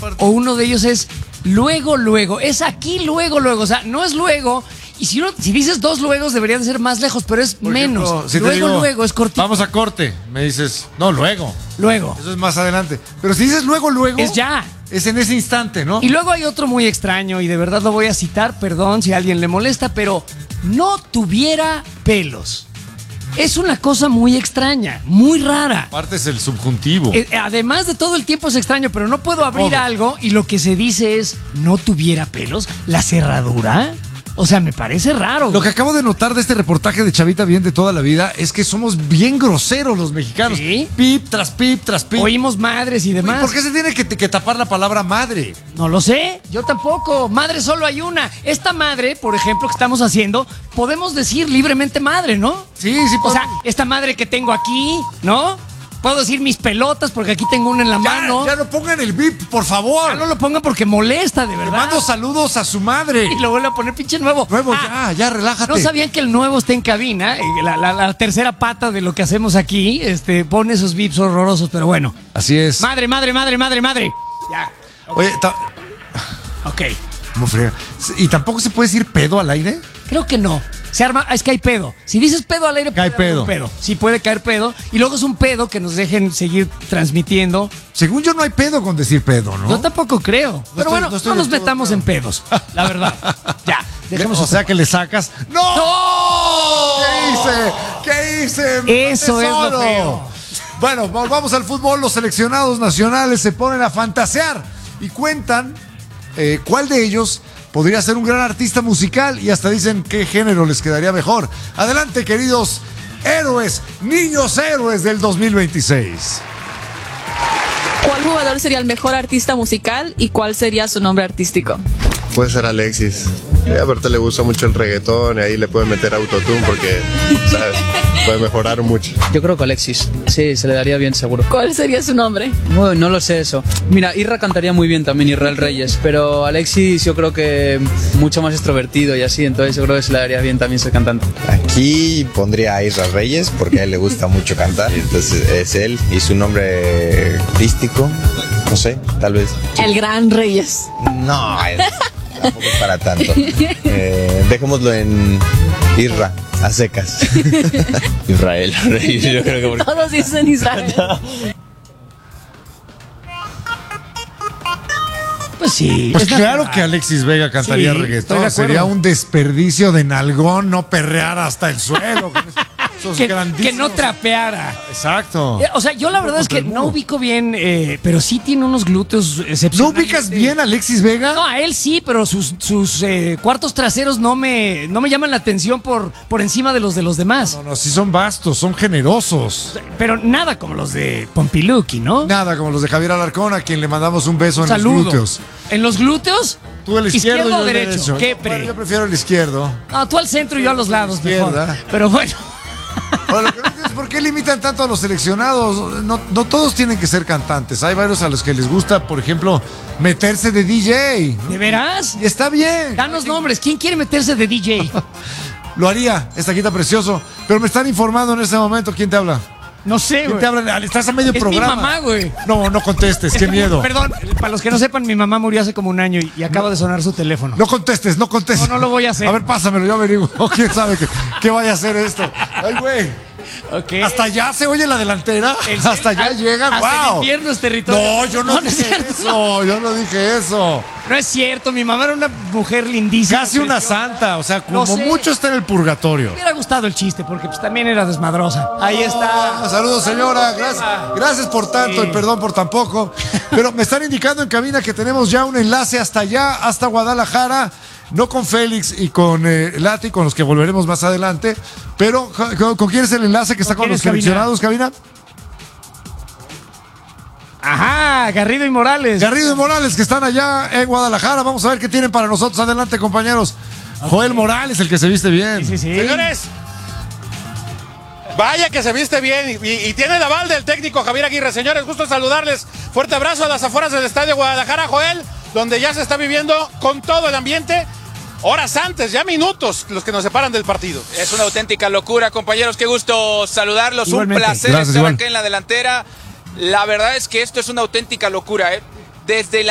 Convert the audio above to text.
o uno de ellos es luego, luego. Es aquí, luego, luego. O sea, no es luego. Y si dices dos luegos, deberían de ser más lejos, pero es Por menos. ejemplo, si te luego, digo, luego, es cortito. Vamos a corte. Me dices, no, luego. Luego. Eso es más adelante. Pero si dices luego, luego. Es ya. Es en ese instante, ¿no? Y luego hay otro muy extraño, y de verdad lo voy a citar, perdón si a alguien le molesta, pero no tuviera pelos. Es una cosa muy extraña, muy rara. Aparte es el subjuntivo. Además de todo el tiempo es extraño, pero no puedo abrir algo y lo que se dice es, no tuviera pelos, la cerradura. O sea, me parece raro. Lo que acabo de notar de este reportaje de Chavita Bien de toda la vida es que somos bien groseros los mexicanos. ¿Sí? Pip tras pip tras pip. Oímos madres y demás. ¿Por qué se tiene que tapar la palabra madre? No lo sé, yo tampoco. Madre solo hay una. Esta madre, por ejemplo, que estamos haciendo, podemos decir libremente madre, ¿no? Sí, sí. O sea, esta madre que tengo aquí, ¿no? Puedo decir mis pelotas porque aquí tengo una en la mano. Ya no pongan el bip, por favor. Ya no lo pongan porque molesta, de Le verdad. mando saludos a su madre. Y lo vuelvo a poner pinche nuevo. Nuevo, ya, relájate. ¿No sabían que el nuevo está en cabina? La tercera pata de lo que hacemos aquí, pone esos bips horrorosos, pero bueno. Así es. Madre, madre, madre, madre, madre. Ya. Oye, Ok. ¿cómo frega? ¿Y tampoco se puede decir pedo al aire? Creo que no. Se arma, es que hay pedo. Si dices pedo al aire, Cae puede haber pedo. un sí puede caer pedo. Y luego es un pedo que nos dejen seguir transmitiendo. Según yo no hay pedo con decir pedo, ¿no? Yo tampoco creo. Pero bueno, no nos metamos en pedos. La verdad. Ya. Dejemos O sea que le sacas. ¡No! ¡No! ¿Qué hice? Eso es lo feo. Bueno, volvamos al fútbol. Los seleccionados nacionales se ponen a fantasear y cuentan cuál de ellos podría ser un gran artista musical y hasta dicen qué género les quedaría mejor. Adelante, queridos héroes, niños héroes del 2026. ¿Cuál jugador sería el mejor artista musical y cuál sería su nombre artístico? Puede ser Alexis. Y aparte le gusta mucho el reggaetón y ahí le puede meter autotune porque, ¿sabes? Puede mejorar mucho. Yo creo que Alexis. Sí, se le daría bien seguro. ¿Cuál sería su nombre? No lo sé eso. Mira, Irra cantaría muy bien también, Israel Reyes, pero Alexis yo creo que mucho más extrovertido y así, entonces yo creo que se le daría bien también ser cantante. Aquí pondría a Israel Reyes porque a él le gusta mucho cantar, entonces es él y su nombre artístico, no sé, tal vez. El Gran Reyes. No, tampoco es para tanto. Dejémoslo en Irra, a secas. Israel Reyes, yo creo que porque... Todos dicen Israel. Pues sí. Pues es claro natural. que Alexis Vega cantaría Sí, estoy de reggaetón. acuerdo. Sería un desperdicio de nalgón no perrear hasta el suelo. Con esos Que grandísimos- no trapeara. Exacto. O sea, yo la verdad es que del no mundo. ubico bien, pero sí tiene unos glúteos ¿No excepcionales. ubicas bien a Alexis Vega? No, a él sí, pero sus cuartos traseros no me llaman la atención por encima de los demás. No, sí son vastos, son generosos. Pero nada como los de Pompiluki, ¿no? Nada como los de Javier Alarcón, a quien le mandamos un beso en Saludo. los glúteos. ¿En los glúteos? Tú el izquierdo, yo o el derecho. ¿Qué Bueno, yo prefiero el izquierdo. No, tú al centro y yo a los lados, mejor. Izquierda. Pero bueno. Bueno, lo que no entiendo es por qué limitan tanto a los seleccionados. No todos tienen que ser cantantes. Hay varios a los que les gusta, por ejemplo, meterse de DJ. ¿De veras? Y está bien. Danos nombres. ¿Quién quiere meterse de DJ? Lo haría, esta quita precioso. Pero me están informando en este momento. ¿Quién te habla? No sé, ¿Quién güey. te habla? Estás a medio Es programa. mi mamá, güey. No contestes, qué miedo. Perdón, para los que no sepan, mi mamá murió hace como un año y acaba de sonar su teléfono. No contestes. No lo voy a hacer. A ver, pásamelo, yo averiguo. ¿Quién sabe qué vaya a hacer esto? Ay, güey. Ok. Hasta allá se oye la delantera. Hasta allá llega, hasta wow. el infierno es territorio. No, yo no es dije cierto. eso. Yo no dije eso. No es cierto, mi mamá era una mujer lindísima. Casi una preciosa. santa. O sea, como No sé. mucho está en el purgatorio. Me hubiera gustado el chiste porque pues también era desmadrosa. Ahí está. Saludos, señora. Gracias por tanto Sí. y perdón por tan poco. Pero me están indicando en cabina que tenemos ya un enlace hasta allá, hasta Guadalajara. No con Félix y con Lati, con los que volveremos más adelante. Pero, ¿con quién es el enlace que está con quién los es, cabina? seleccionados, cabina? Ajá, Garrido y Morales. Garrido y Morales, que están allá en Guadalajara. Vamos a ver qué tienen para nosotros. Adelante, compañeros. Joel Morales, el que se viste bien. Sí. Señores, vaya que se viste bien y tiene el aval del técnico Javier Aguirre. Señores, gusto saludarles. Fuerte abrazo a las afueras del Estadio Guadalajara, Joel, donde ya se está viviendo con todo el ambiente. Horas antes, ya minutos, los que nos separan del partido. Es una auténtica locura, compañeros. Qué gusto saludarlos. Igualmente. Un placer Gracias, estar igual. acá en la delantera. La verdad es que esto es una auténtica locura, ¿eh? Desde la